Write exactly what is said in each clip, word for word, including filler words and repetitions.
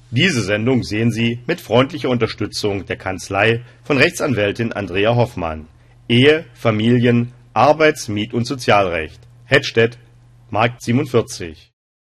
Diese Sendung sehen Sie mit freundlicher Unterstützung der Kanzlei von Rechtsanwältin Andrea Hoffmann. Ehe, Familien, Arbeits-, Miet- und Sozialrecht. Hettstedt, Markt siebenundvierzig.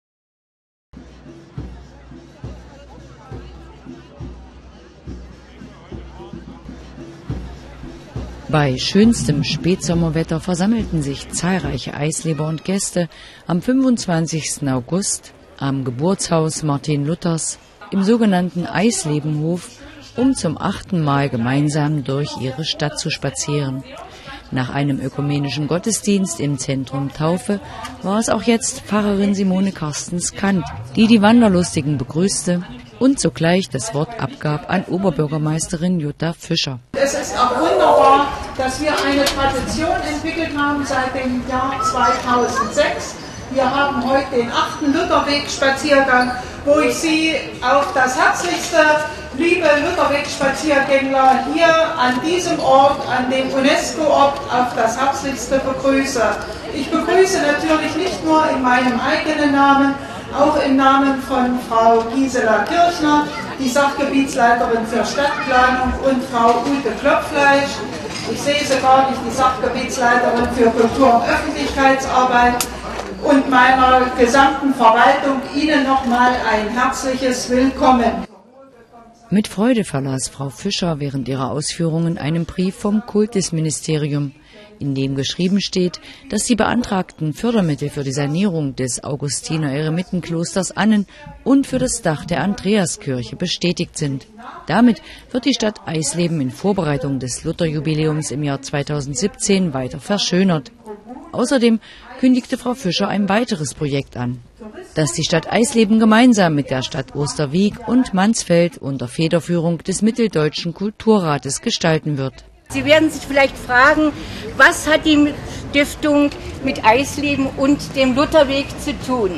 Bei schönstem Spätsommerwetter versammelten sich zahlreiche Eisleber und Gäste am fünfundzwanzigsten August am Geburtshaus Martin Luthers im sogenannten Eislebenhof, um zum achten Mal gemeinsam durch ihre Stadt zu spazieren. Nach einem ökumenischen Gottesdienst im Zentrum Taufe war es auch jetzt Pfarrerin Simone Carstens-Kant, die die Wanderlustigen begrüßte und zugleich das Wort abgab an Oberbürgermeisterin Jutta Fischer. Es ist auch wunderbar, dass wir eine Tradition entwickelt haben seit dem Jahr zweitausendsechs. Wir haben heute den achten Lutherweg-Spaziergang, wo ich Sie auf das Herzlichste, liebe Lutherweg-Spaziergänger, hier an diesem Ort, an dem UNESCO-Ort, auf das Herzlichste begrüße. Ich begrüße natürlich nicht nur in meinem eigenen Namen, auch im Namen von Frau Gisela Kirchner, die Sachgebietsleiterin für Stadtplanung, und Frau Ute Klopfleisch. Ich sehe sie gar nicht, die Sachgebietsleiterin für Kultur- und Öffentlichkeitsarbeit. Und meiner gesamten Verwaltung Ihnen nochmal ein herzliches Willkommen. Mit Freude verlas Frau Fischer während ihrer Ausführungen einen Brief vom Kultusministerium, in dem geschrieben steht, dass die beantragten Fördermittel für die Sanierung des Augustiner-Eremitenklosters Annen und für das Dach der Andreaskirche bestätigt sind. Damit wird die Stadt Eisleben in Vorbereitung des Lutherjubiläums im Jahr zweitausendsiebzehn weiter verschönert. Außerdem kündigte Frau Fischer ein weiteres Projekt an, das die Stadt Eisleben gemeinsam mit der Stadt Osterwieck und Mansfeld unter Federführung des Mitteldeutschen Kulturrates gestalten wird. Sie werden sich vielleicht fragen, was hat die Stiftung mit Eisleben und dem Lutherweg zu tun?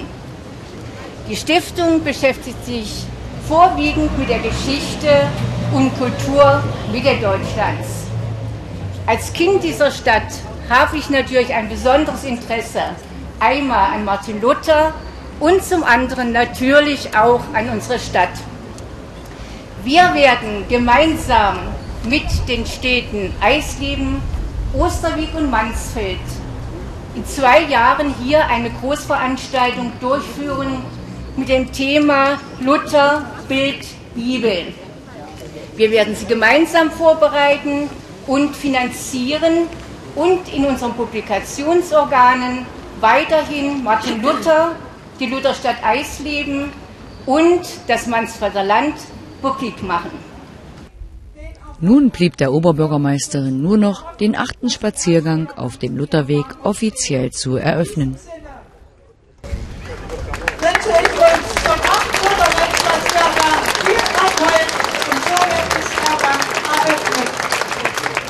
Die Stiftung beschäftigt sich vorwiegend mit der Geschichte und Kultur Mitteldeutschlands. Als Kind dieser Stadt habe ich natürlich ein besonderes Interesse, einmal an Martin Luther und zum anderen natürlich auch an unsere Stadt. Wir werden gemeinsam mit den Städten Eisleben, Osterwieck und Mansfeld in zwei Jahren hier eine Großveranstaltung durchführen mit dem Thema Luther, Bild, Bibel. Wir werden sie gemeinsam vorbereiten und finanzieren und in unseren Publikationsorganen weiterhin Martin Luther, die Lutherstadt Eisleben und das Mansfelder Land publik machen. Nun blieb der Oberbürgermeisterin nur noch, den achten Spaziergang auf dem Lutherweg offiziell zu eröffnen.